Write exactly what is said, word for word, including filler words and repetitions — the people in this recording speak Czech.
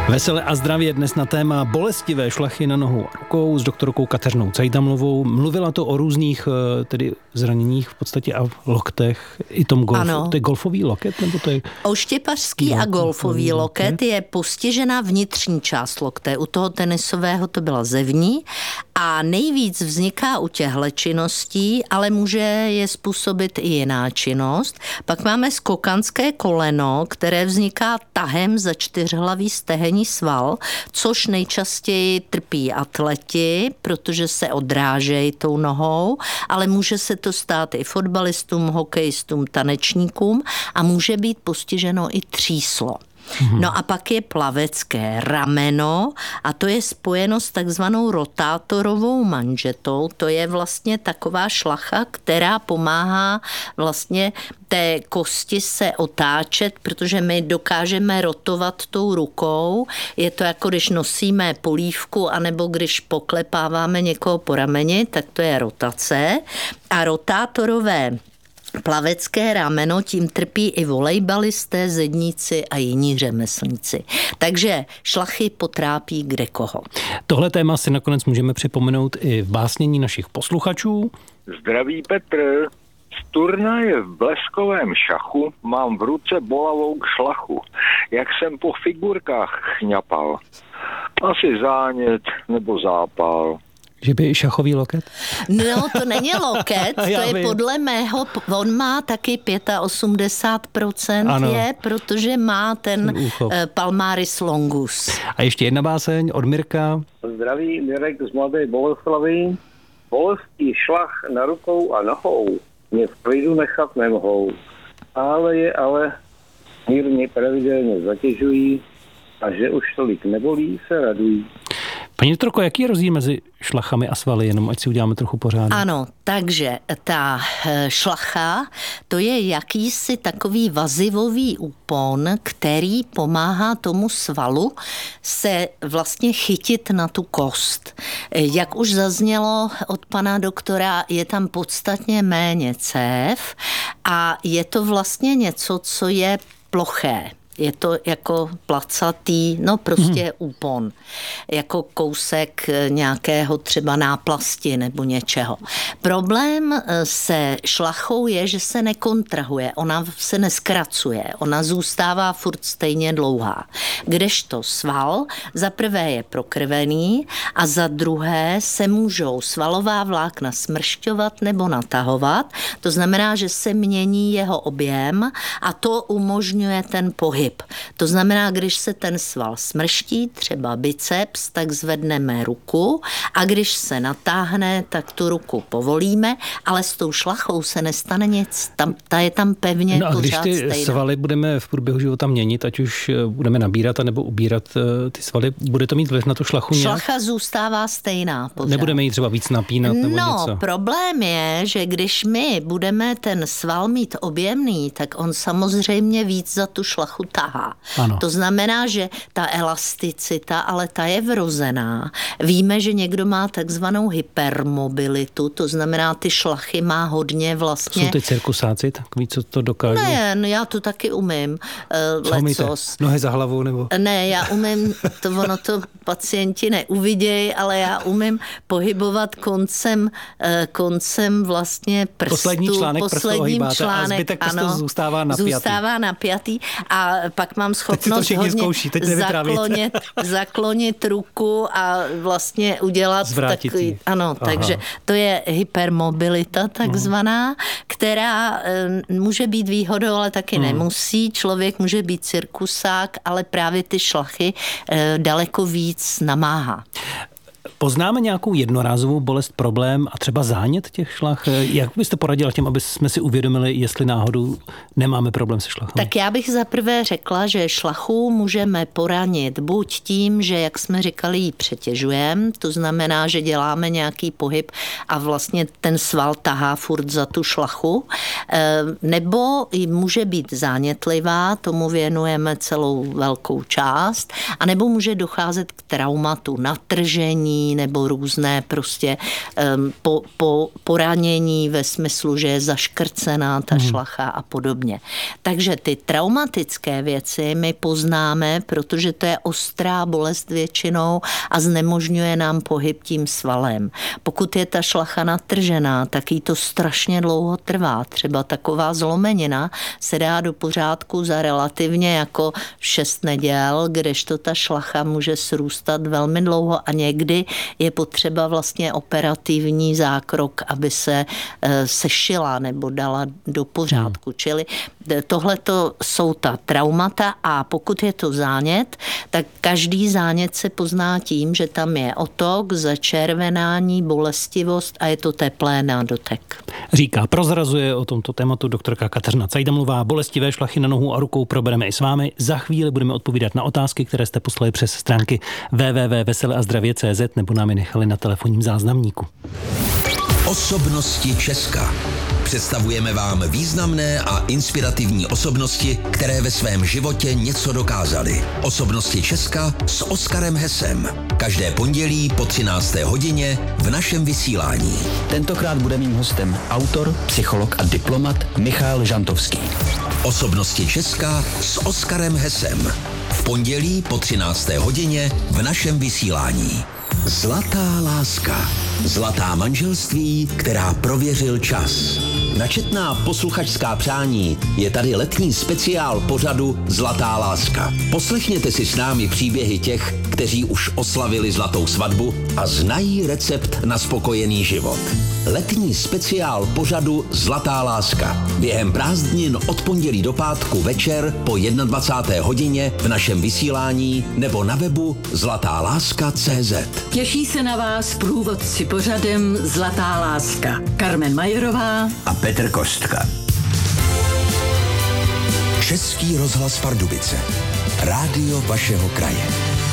Veselé a zdravě dnes na téma bolestivé šlachy na nohou a rukou s doktorkou Kateřinou Cajdamlovou. Mluvila to o různých tedy zraněních v podstatě a loktech. I tom golfu. Ano. To je golfový loket? Nebo to je... Oštěpařský a golfový loket je postižená vnitřní část lokte. U toho tenisového to byla zevní a nejvíc vzniká u těchto činností, ale může je způsobit i jiná činnost. Pak máme skokanské koleno, které vzniká tahem za čtyřhlavý stehenní sval, což nejčastěji trpí atleti, protože se odrážejí tou nohou, ale může se to stát i fotbalistům, hokejistům, tanečníkům a může být postiženo i tříslo. No a pak je plavecké rameno a to je spojeno s takzvanou rotátorovou manžetou. To je vlastně taková šlacha, která pomáhá vlastně té kosti se otáčet, protože my dokážeme rotovat tou rukou. Je to jako když nosíme polívku anebo když poklepáváme někoho po rameni, tak to je rotace. A rotátorové plavecké rameno tím trpí i volejbalisté, zedníci a jiní řemeslníci. Takže šlachy potrápí kdekoho. Tohle téma si nakonec můžeme připomenout i v básnění našich posluchačů. Zdraví Petr. Z turnaje v bleskovém šachu mám v ruce bolavou šlachu. Jak jsem po figurkách chňapal. Asi zánět nebo zápal. Že by šachový loket? No, to není loket, to je vím. Podle mého, on má taky osmdesát pět procent je, protože má ten uh, palmaris longus. A ještě jedna báseň od Mirka. Zdraví, Mirek z Mladé Boleslavy. Bolestí šlach na rukou a nohou mě v klidu nechat nemohou, ale je ale mírně pravidelně zatěžují a že už tolik nebolí, se radují. Paní doktorko, jaký je rozdíl mezi šlachami a svaly, jenom ať si uděláme trochu pořádek? Ano, takže ta šlacha, to je jakýsi takový vazivový úpon, který pomáhá tomu svalu se vlastně chytit na tu kost. Jak už zaznělo od pana doktora, je tam podstatně méně cév a je to vlastně něco, co je ploché. Je to jako placatý, no prostě hmm. úpon. Jako kousek nějakého třeba náplasti nebo něčeho. Problém se šlachou je, že se nekontrahuje, ona se neskracuje, ona zůstává furt stejně dlouhá. Kdežto sval za prvé je prokrvený a za druhé se můžou svalová vlákna smršťovat nebo natahovat. To znamená, že se mění jeho objem a to umožňuje ten pohyb. To znamená, když se ten sval smrští, třeba biceps, tak zvedneme ruku a když se natáhne, tak tu ruku povolíme, ale s tou šlachou se nestane nic, tam, ta je tam pevně no a pořád když ty stejná. Svaly budeme v průběhu života měnit, ať už budeme nabírat a nebo ubírat ty svaly, bude to mít vliv na tu šlachu nějak? Šlacha zůstává stejná pořád. Nebudeme ji třeba víc napínat nebo no, něco? No, problém je, že když my budeme ten sval mít objemný, tak on samozřejmě víc za tu šlachu tahá. Ano. To znamená, že ta elasticita, ale ta je vrozená. Víme, že někdo má takzvanou hypermobilitu, to znamená, ty šlachy má hodně vlastně... Jsou ty cirkusáci takový, co to dokážou? Ne, no já to taky umím. Co umíte? Nohy za hlavou nebo? Ne, já umím, to ono to pacienti neuvidějí, ale já umím pohybovat koncem, koncem vlastně prstu. Poslední článek posledním prstu článek, a zbytek prstu ano, zůstává napjatý. Zůstává napjatý a pak mám schopnost hodně zkouší, zaklonit, zaklonit ruku a vlastně udělat zvrátit takový, ano, Aha. takže to je hypermobilita takzvaná, Aha. která e, může být výhodou, ale taky hmm. nemusí. Člověk může být cirkusák, ale právě ty šlachy e, daleko víc namáhá. Poznáme nějakou jednorázovou bolest, problém a třeba zánět těch šlach? Jak byste poradila těm, aby jsme si uvědomili, jestli náhodou nemáme problém se šlachou? Tak já bych zaprvé řekla, že šlachu můžeme poranit buď tím, že, jak jsme říkali, ji přetěžujeme, to znamená, že děláme nějaký pohyb a vlastně ten sval tahá furt za tu šlachu, nebo může být zánětlivá, tomu věnujeme celou velkou část, anebo může docházet k traumatu, natržení, zranění nebo různé prostě um, po, po, poranění ve smyslu, že je zaškrcená ta hmm. šlacha a podobně. Takže ty traumatické věci my poznáme, protože to je ostrá bolest většinou a znemožňuje nám pohyb tím svalem. Pokud je ta šlacha natržená, tak jí to strašně dlouho trvá. Třeba taková zlomenina se dá do pořádku za relativně jako šest neděl, kdežto ta šlacha může srůstat velmi dlouho a někdy je potřeba vlastně operativní zákrok, aby se e, sešila nebo dala do pořádku. Hmm. Čili tohleto jsou ta traumata a pokud je to zánět, tak každý zánět se pozná tím, že tam je otok, začervenání, bolestivost a je to teplé na dotek. Říká, prozrazuje o tomto tématu doktorka Kateřina Cajdamlová. Bolestivé šlachy na nohu a rukou probereme i s vámi. Za chvíli budeme odpovídat na otázky, které jste poslali přes stránky w w w tečka vesele a zdravě tečka c z nebo nám je nechali na telefonním záznamníku. Osobnosti Česka. Představujeme vám významné a inspirativní osobnosti, které ve svém životě něco dokázaly. Osobnosti Česka s Oskarem Hesem. Každé pondělí po třinácté hodině v našem vysílání. Tentokrát bude mým hostem autor, psycholog a diplomat Michal Žantovský. Osobnosti Česka s Oskarem Hesem. V pondělí po třinácté hodině v našem vysílání. Zlatá láska. Zlatá manželství, která prověřil čas. Na četná posluchačská přání je tady letní speciál pořadu Zlatá láska. Poslechněte si s námi příběhy těch, kteří už oslavili zlatou svatbu a znají recept na spokojený život. Letní speciál pořadu Zlatá láska. Během prázdnin od pondělí do pátku večer po dvacáté jedné hodině v našem vysílání nebo na webu zlatá láska tečka cé zet. Těší se na vás průvodci pořadem Zlatá láska. Carmen Majerová a Petr Kostka. Český rozhlas Pardubice. Rádio vašeho kraje.